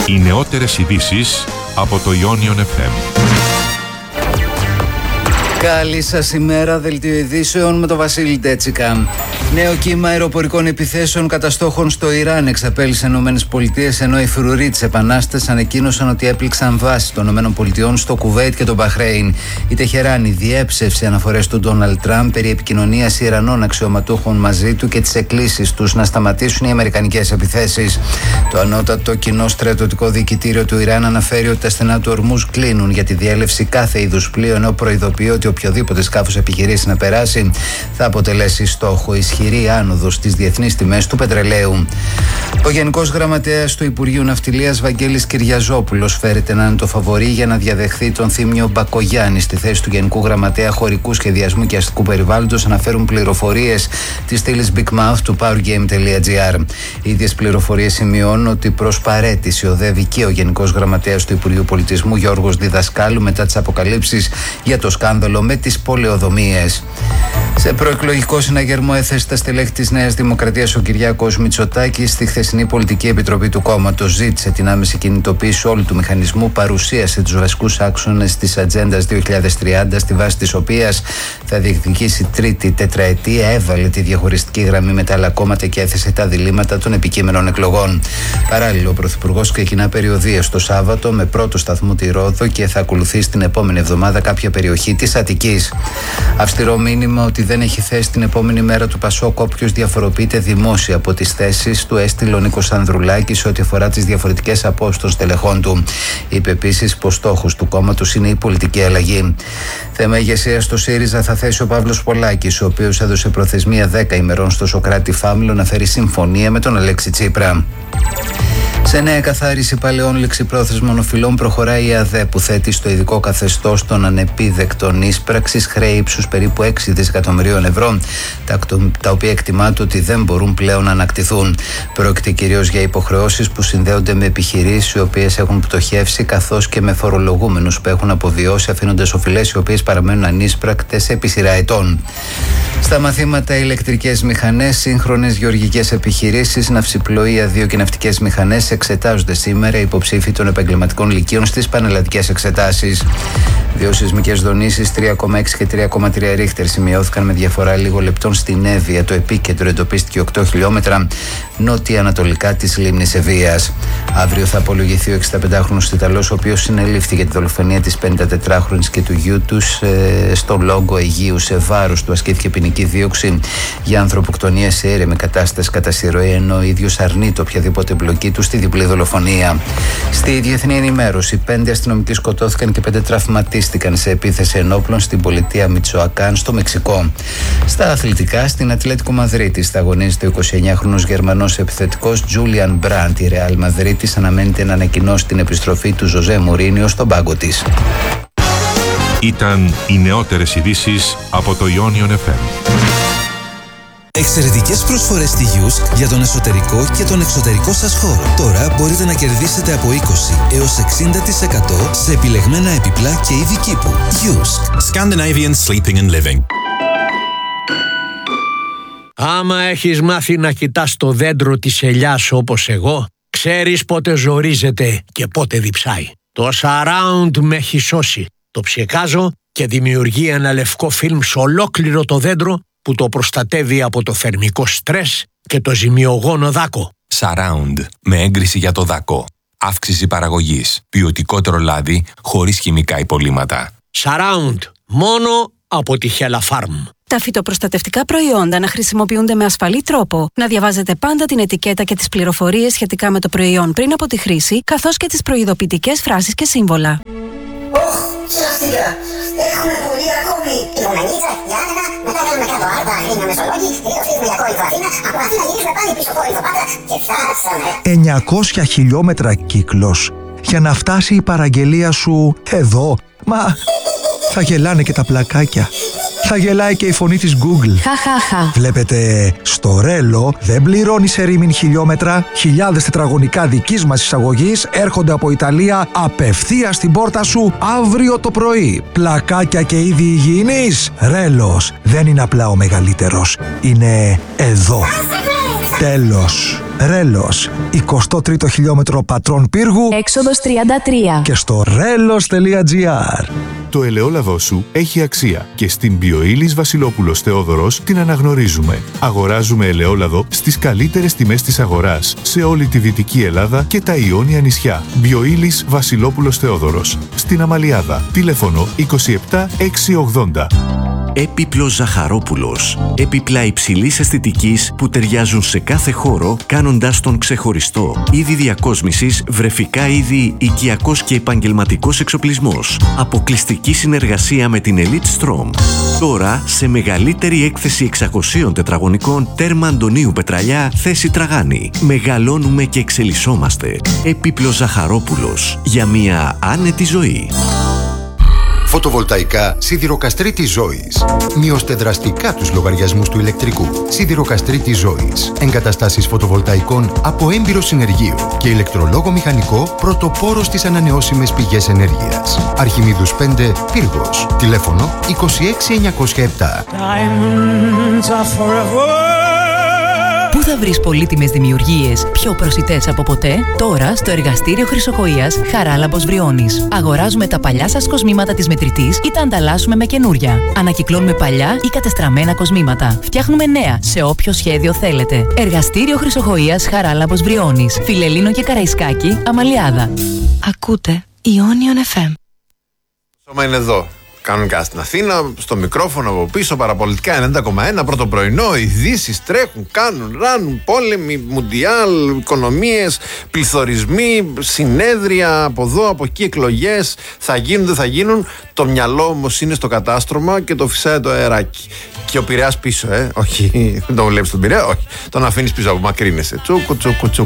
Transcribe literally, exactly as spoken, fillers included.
Οι νεότερες ειδήσεις από το Ionion εφ εμ. Καλή σας ημέρα, δελτίο ειδήσεων με τον Βασίλη Ντέτσικα. Νέο κύμα αεροπορικών επιθέσεων κατά στόχων στο Ιράν εξαπέλυσαν οι ΗΠΑ, ενώ οι φρουροί της Επανάστασης ανακοίνωσαν ότι έπληξαν βάσεις των ΗΠΑ στο Κουβέιτ και τον Μπαχρέιν. Η Τεχεράνη διέψευσε αναφορές του Ντόναλντ Τραμπ περί επικοινωνίας Ιρανών αξιωματούχων μαζί του και τις εκκλήσεις τους να σταματήσουν οι αμερικανικές επιθέσεις. Το ανώτατο κοινό στρατιωτικό διοικητήριο του Ιράν αναφέρει ότι τα στενά του ορμούς κλείνουν για τη διέλευση κάθε είδους πλοίου, ενώ προειδοποιεί ότι οποιοδήποτε σκάφος επιχειρήσει να περάσει θα αποτελέσει στόχο. Ισχυρή άνοδος στις διεθνείς τιμές του πετρελαίου. Ο Γενικός Γραμματέας του Υπουργείου Ναυτιλίας Βαγγέλης Κυριαζόπουλος φέρεται να είναι το φαβορί για να διαδεχθεί τον Θήμιο Μπακογιάννη στη θέση του Γενικού Γραμματέα Χωρικού Σχεδιασμού και Αστικού Περιβάλλοντος, αναφέρουν πληροφορίες της στήλης Big Mouth του powergame.gr. Οι ίδιες πληροφορίες σημειώνουν ότι προς παραίτηση οδεύει και ο Γενικός Γραμματέας του Υπουργείου Πολιτισμού Γιώργος Διδασκάλου μετά τις αποκαλύψεις για το σκάνδαλο με τις πολεοδομίες. Σε προεκλογικό συναγερμό έθεσε τα στελέχη της Νέας Δημοκρατίας ο Κυριάκος Μητσοτάκης στη χθεσινή πολιτική επιτροπή του κόμματος. Ζήτησε την άμεση κινητοποίηση όλου του μηχανισμού, παρουσίασε τους βασικούς άξονες της Ατζέντας δύο χιλιάδες τριάντα, στη βάση της οποίας θα διεκδικήσει τρίτη τετραετία, έβαλε τη διαχωριστική γραμμή με τα άλλα κόμματα και έθεσε τα διλήμματα των επικείμενων εκλογών. Παράλληλα, ο Πρωθυπουργός ξεκινά περιοδίες το Σάββατο με πρώτο σταθμό τη Ρόδο και θα ακολουθήσει την επόμενη εβδομάδα κάποια περιοχή της Αττικής. Αυστηρό μήνυμα ότι δεν έχει θέση την επόμενη μέρα του Πασόκ όποιος διαφοροποιείται δημόσια από τις θέσεις του, έστειλε ο Νίκος Ανδρουλάκης ό,τι αφορά τις διαφορετικές απόψεις των στελεχών του. Είπε επίσης πως στόχος του κόμματος είναι η πολιτική αλλαγή. Θέμα ηγεσίας στο ΣΥΡΙΖΑ θα θέσει ο Παύλος Πολάκης, ο οποίος έδωσε προθεσμία δέκα ημερών στο Σωκράτη Φάμιλο να φέρει συμφωνία με τον Αλέξη Τσίπρα. Σε νέα καθάριση παλαιών ληξιπρόθεσμων οφειλών προχωράει η ΑΔΕ, που θέτει στο ειδικό καθεστώς των ανεπίδεκτων ίσπραξης χρέη ύψους περίπου έξι δισεκατομμυρίων ευρώ, τα, τα οποία εκτιμάται ότι δεν μπορούν πλέον να ανακτηθούν. Πρόκειται κυρίως για υποχρεώσεις που συνδέονται με επιχειρήσεις οι οποίες έχουν πτωχεύσει, καθώς και με φορολογούμενους που έχουν αποβιώσει, αφήνοντας οφειλές οι οποίες παραμένουν ανίσπρακτες επί σειρά ετών. Στα μαθήματα ηλεκτρικές μηχανές, σύγχρονες γεωργικές επιχειρήσεις, ναυσιπλοεία δύο και ναυτικές μηχανές εξετάζονται σήμερα υποψήφοι των επαγγελματικών λυκείων στις πανελλαδικές εξετάσεις. Δύο σεισμικές δονήσεις τρία κόμμα έξι και τρία κόμμα τρία ρίχτερ σημειώθηκαν με διαφορά λίγο λεπτών στην Εύβοια. Το επίκεντρο εντοπίστηκε οκτώ χιλιόμετρα νότια-ανατολικά της λίμνης Ευβοίας. Αύριο θα απολογηθεί ο εξηνταπεντάχρονος Ιταλός, ο οποίος συνελήφθη για τη δολοφονία της πενηντατετράχρονης και του γιού τους ε, στο Λόγκο Αιγείου. Σε βάρος του ασκήθηκε ποινική δίωξη για ανθρωποκτονία σε έρεμη κατάσταση κατά συρροή, ενώ ο ίδιος αρνείται οποιαδήποτε εμπλοκή του στη διπλή δολοφονία. Στη διεθνή ενημέρωση, πέντε αστυνομικοί σκοτώθηκαν και πέντε τραυματίστηκαν σε επίθεση ενόπλων στην πολιτεία Μιτσοακάν στο Μεξικό. Στα αθλητικά, στην Ατλέτικο Μαδρίτης θα αγωνίζεται ο εικοσιεννιάχρονος Γερμανός επιθετικός Τζούλιαν Μπραντ. Η Ρεάλ Μαδρίτης αναμένεται να ανακοινώσει την επιστροφή του Ζωζέ Μουρίνιο στον πάγκο της. Ήταν οι νεότερες ειδήσεις από το Ionion εφ εμ. Εξαιρετικές προσφορές στη Γιούσκ για τον εσωτερικό και τον εξωτερικό σας χώρο. Τώρα μπορείτε να κερδίσετε από είκοσι έως εξήντα τοις εκατό σε επιλεγμένα επιπλά και είδη κήπου. Γιούσκ. Scandinavian Sleeping and Living. Άμα έχεις μάθει να κοιτάς το δέντρο της ελιάς όπως εγώ, ξέρεις πότε ζορίζεται και πότε διψάει. Το Surround με έχει σώσει. Το ψεκάζω και δημιουργεί ένα λευκό φιλμ σε ολόκληρο το δέντρο που το προστατεύει από το θερμικό στρες και το ζημιογόνο δάκο. Surround, με έγκριση για το δάκο. Αύξηση παραγωγής. Ποιοτικότερο λάδι, χωρίς χημικά υπολείμματα. Surround, μόνο από τη Hella Farm. Τα φυτοπροστατευτικά προϊόντα να χρησιμοποιούνται με ασφαλή τρόπο. Να διαβάζετε πάντα την ετικέτα και τις πληροφορίες σχετικά με το προϊόν πριν από τη χρήση, καθώς και τις προειδοποιητικές φράσεις και σύμβολα. Ωχ, σωστικά. Έχουμε πολύ ακόμη. Υπομονήτσα, Γιάννενα, μετά κάνουμε κάτω Άρτα, Αγρίνιο Μεσολόγγι, τελειώσουμε για Κόρινθο Αθήνα, από Αθήνα γυρίσουμε πάλι πίσω Κόρινθο Πάτρα και φτάσαμε. εννιακόσια χιλιόμετρα κύκλος για να φτάσει η παραγγελία σου εδώ. Μα θα γελάνε και τα πλακάκια. Θα γελάει και η φωνή της Google. Χαχαχα. Βλέπετε, στο Ρέλο δεν πληρώνεις σε ρήμην χιλιόμετρα. Χιλιάδες τετραγωνικά δικής μας εισαγωγής έρχονται από Ιταλία απευθείας στην πόρτα σου αύριο το πρωί. Πλακάκια και είδη υγιεινής. Ρέλος δεν είναι απλά ο μεγαλύτερος. Είναι εδώ. Τέλος. Ρέλος, εικοστό τρίτο χιλιόμετρο Πατρών Πύργου, έξοδος τριάντα τρία. Και στο ρέλος τελεία τζι άρ. Το ελαιόλαδό σου έχει αξία και στην Bioilis Βασιλόπουλος Θεόδωρος την αναγνωρίζουμε. Αγοράζουμε ελαιόλαδο στις καλύτερες τιμές της αγοράς σε όλη τη Δυτική Ελλάδα και τα Ιόνια νησιά. Bioilis Βασιλόπουλος Θεόδωρος. Στην Αμαλιάδα. Τηλέφωνο είκοσι επτά εξακόσια ογδόντα. Έπιπλος Ζαχαρόπουλος. Έπιπλα υψηλής αισθητικής που ταιριάζουν σε κάθε χώρο, κάνοντάς τον ξεχωριστό. Είδη διακόσμησης, βρεφικά είδη, οικιακός και επαγγελματικός εξοπλισμός. Αποκλειστική συνεργασία με την Elite Strom. Τώρα σε μεγαλύτερη έκθεση εξακοσίων τετραγωνικών, τέρμα Αντωνίου Πετραλιά, θέση Τραγάνη. Μεγαλώνουμε και εξελισσόμαστε. Έπιπλος Ζαχαρόπουλος. Για μια άνετη ζωή. Φωτοβολταϊκά Σιδηροκαστρίτης Ζώης. Μειώστε δραστικά τους λογαριασμούς του ηλεκτρικού. Σιδηροκαστρίτης Ζώης. Εγκαταστάσεις φωτοβολταϊκών από έμπειρο συνεργείο και ηλεκτρολόγο μηχανικό πρωτοπόρο στις ανανεώσιμες πηγές ενέργειας. Αρχιμίδους πέντε, Πύργος. Τηλέφωνο είκοσι έξι εννιακόσια επτά. Πού θα βρεις πολύτιμες δημιουργίες πιο προσιτές από ποτέ? Τώρα στο εργαστήριο Χρυσοκοΐας Χαράλαμπος Βριώνης. Αγοράζουμε τα παλιά σας κοσμήματα της μετρητής ή τα ανταλλάσσουμε με καινούρια. Ανακυκλώνουμε παλιά ή κατεστραμμένα κοσμήματα. Φτιάχνουμε νέα σε όποιο σχέδιο θέλετε. Εργαστήριο Χρυσοκοΐας Χαράλαμπος Βριώνης. Φιλελλήνο και Καραϊσκάκη, Αμαλιάδα. Ακούτε Ionion εφ εμ. Το σώμα είναι εδώ. Κανονικά στην Αθήνα, στο μικρόφωνο από πίσω, παραπολιτικά ενενήντα κόμμα ένα, πρώτο πρωινό, ειδήσεις τρέχουν, κάνουν, ράνουν, πόλεμοι, μουντιάλ, οικονομίες, πληθωρισμοί, συνέδρια, από εδώ, από εκεί, εκλογές, θα γίνουν, δεν θα γίνουν. Το μυαλό όμως είναι στο κατάστρωμα και το φυσάει το αεράκι. Και ο Πειραιάς πίσω, ε, όχι, δεν τον βλέπεις τον Πειραιά, όχι, τον αφήνεις πίσω, απομακρύνεσαι. Τσούκου, τσούκου, τσούκου.